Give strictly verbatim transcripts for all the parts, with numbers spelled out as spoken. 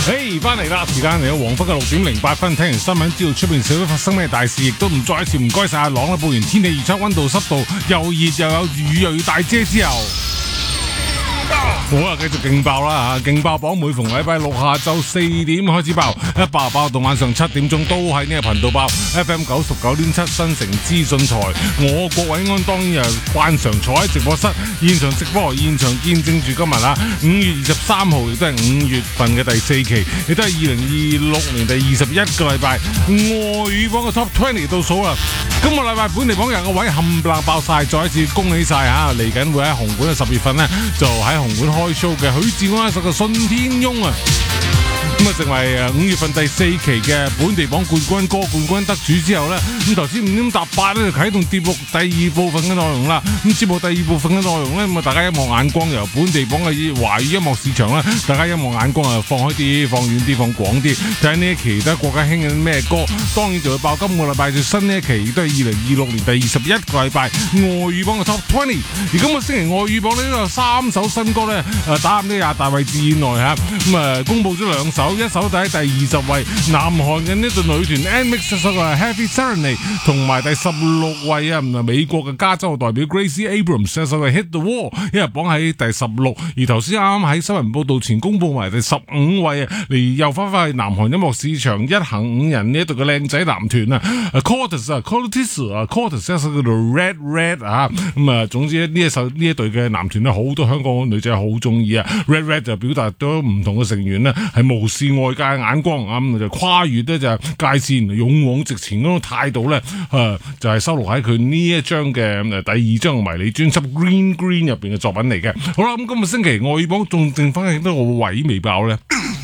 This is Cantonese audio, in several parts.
嘿，翻嚟啦！時間嚟到黃昏嘅六點零八分，聽完新聞知道出邊社會發生咩大事，亦都唔再一次唔該晒阿朗啦。報完天氣預測，溫度濕度又熱又有雨又要大遮之後。好啊，繼續勁爆啦嚇！勁爆榜每逢禮拜六下晝四點開始爆，一爆爆到晚上七點鐘都喺呢個頻道爆 F M 九十九點七新城資訊台。我郭偉安當然又慣常坐喺直播室現場直播，現場見證住今日啦，五月二十三號亦都係五月份嘅第四期，亦都係二零二六年第二十一個禮拜外語榜嘅 Top 二十倒數啦。今個禮拜本地榜廿個位冚唪唥爆晒，再一次恭喜晒嚇！嚟緊會喺紅館嘅十月份呢，就喺紅館開 show 嘅許志安一首嘅《信天翁》啊，咁啊成為誒五月份第四期嘅本地榜冠軍歌冠軍得主之後咧，咁頭先五點搭八咧就啟動節目第二部分嘅內容啦。咁節目第二部分嘅內容咧，咁啊大家一望眼光由本地榜嘅華語音樂市場啦，大家一望眼光啊放開啲、放遠啲、放廣啲，睇下呢一期得國家興緊咩歌，當然就會爆今個禮拜最新呢一期，亦都係二零二六年第二十一個禮拜外語榜嘅 Top 二十。而今個星期外語榜咧都有三首新歌咧，誒打入呢廿大位置以內嚇，咁啊公佈咗兩首，一首就喺第二十位，南韓嘅呢隊女團 N M I X 一首嘅 Heavy Serenade， 同埋第十六位啊，美國嘅加州代表 Gracie Abrams 一首嘅 Hit the Wall， 一日榜喺第十六。而頭先啱啱喺新聞報導前公佈埋第十五位啊，嚟又翻返去南韓音樂市場一行五人呢一隊嘅靚仔男團啊 Cortez 啊 Cortez 啊 Cortez 一首叫做 Red Red 啊，咁啊總之呢一首呢一隊嘅男團咧好多香港女仔好中意啊。 Red Red 就表達咗唔同嘅成員咧係無視外界眼光啊，咁就跨越咧就界線，勇往直前嗰種態度咧，誒就係收錄喺佢呢一張嘅第二張迷你專輯 Green Green 入邊嘅作品嚟嘅。好啦，咁今個星期外語榜仲剩翻幾多個位未爆咧？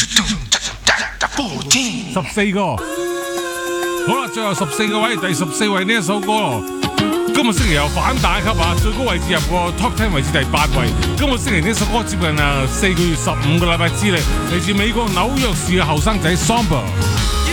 十四個。好啦，最後十四個位，第十四位呢一首歌，今個星期又反彈級啊，最高位置入個 Top 十位置第八位。今個星期呢首歌接近啊四個月十五個禮拜之力，嚟自美國紐約市嘅後生仔 Somber。